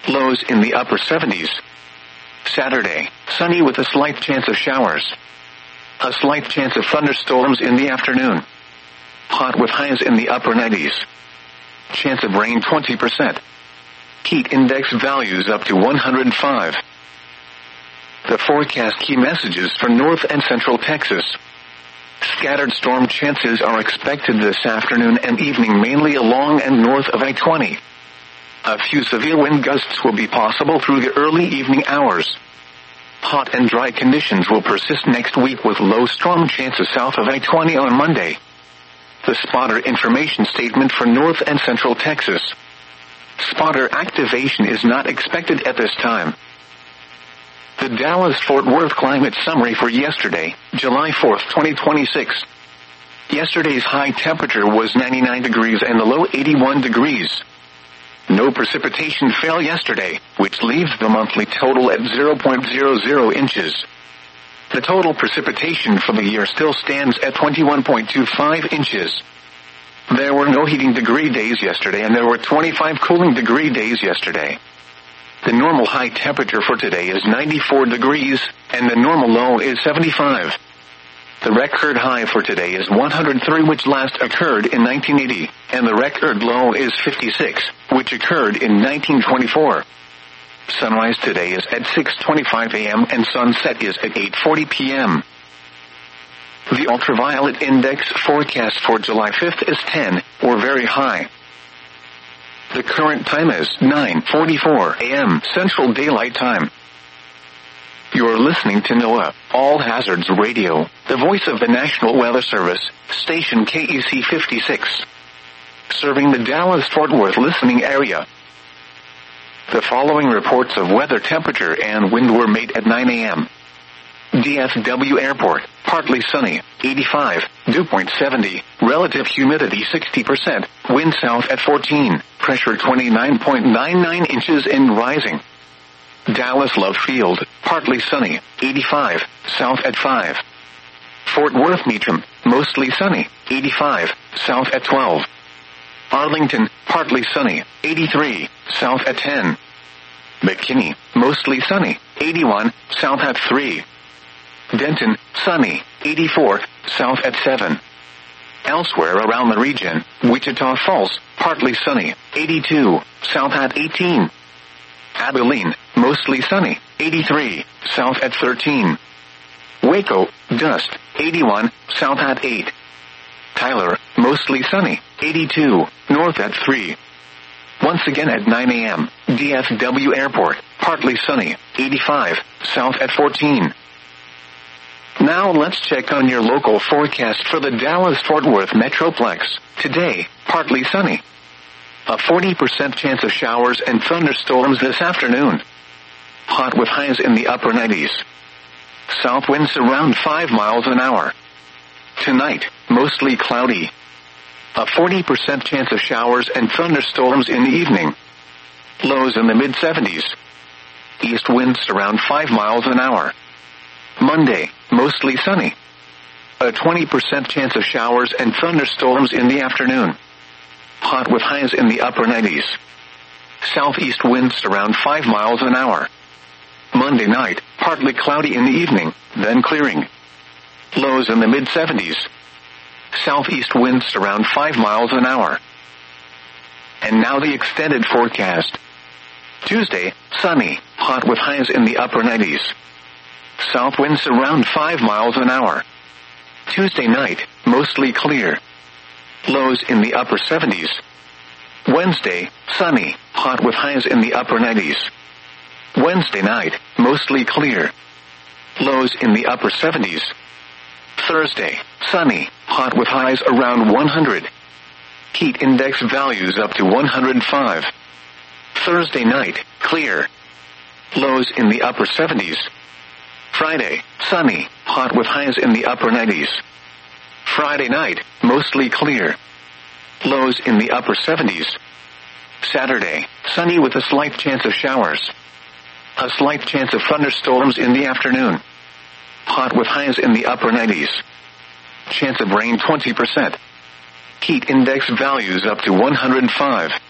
Lows in the upper 70s. Saturday, sunny with a slight chance of showers. A slight chance of thunderstorms in the afternoon. Hot with highs in the upper 90s. Chance of rain 20%. Heat index values up to 105. The forecast key messages for North and Central Texas. Scattered storm chances are expected this afternoon and evening, mainly along and north of I-20. A few severe wind gusts will be possible through the early evening hours. Hot and dry conditions will persist next week with low strong chances south of I-20 on Monday. The spotter information statement for North and Central Texas. Spotter activation is not expected at this time. The Dallas-Fort Worth climate summary for yesterday, July 4, 2026. Yesterday's high temperature was 99 degrees and the low 81 degrees. No precipitation fell yesterday, which leaves the monthly total at 0.00 inches. The total precipitation for the year still stands at 21.25 inches. There were no heating degree days yesterday and there were 25 cooling degree days yesterday. The normal high temperature for today is 94 degrees, and the normal low is 75. The record high for today is 103, which last occurred in 1980, and the record low is 56, which occurred in 1924. Sunrise today is at 6:25 a.m. and sunset is at 8:40 p.m. The ultraviolet index forecast for July 5th is 10, or very high. The current time is 9:44 a.m. Central Daylight Time. You're listening to NOAA, All Hazards Radio, the voice of the National Weather Service, station KEC 56. Serving the Dallas-Fort Worth listening area. The following reports of weather, temperature, and wind were made at 9 a.m. DFW Airport, partly sunny, 85, dew point 70, relative humidity 60%, wind south at 14, pressure 29.99 inches and rising. Dallas Love Field, partly sunny, 85, south at 5. Fort Worth Meacham, mostly sunny, 85, south at 12. Arlington, partly sunny, 83, south at 10. McKinney, mostly sunny, 81, south at 3. Denton, sunny, 84, south at 7. Elsewhere around the region, Wichita Falls, partly sunny, 82, south at 18. Abilene, mostly sunny, 83, south at 13. Waco, dust, 81, south at 8. Tyler, mostly sunny, 82, north at 3. Once again at 9 a.m., DFW Airport, partly sunny, 85, south at 14. Now let's check on your local forecast for the Dallas-Fort Worth Metroplex. Today, partly sunny. A 40% chance of showers and thunderstorms this afternoon. Hot with highs in the upper 90s. South winds around 5 miles an hour. Tonight, mostly cloudy. A 40% chance of showers and thunderstorms in the evening. Lows in the mid-70s. East winds around 5 miles an hour. Monday, mostly sunny. A 20% chance of showers and thunderstorms in the afternoon. Hot with highs in the upper 90s. Southeast winds around 5 miles an hour. Monday night, partly cloudy in the evening, then clearing. Lows in the mid-70s. Southeast winds around 5 miles an hour. And now the extended forecast. Tuesday, sunny, hot with highs in the upper 90s. South winds around 5 miles an hour. Tuesday night, mostly clear. Lows in the upper 70s. Wednesday, sunny, hot with highs in the upper 90s. Wednesday night, mostly clear. Lows in the upper 70s. Thursday, sunny, hot with highs around 100. Heat index values up to 105. Thursday night, clear. Lows in the upper 70s. Friday, sunny, hot with highs in the upper 90s. Friday night, mostly clear. Lows in the upper 70s. Saturday, sunny with a slight chance of showers. A slight chance of thunderstorms in the afternoon. Hot with highs in the upper 90s. Chance of rain 20%. Heat index values up to 105.